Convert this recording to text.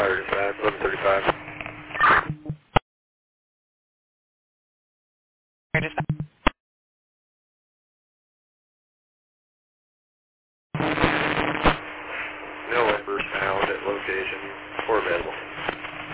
1135. No members found at location or available.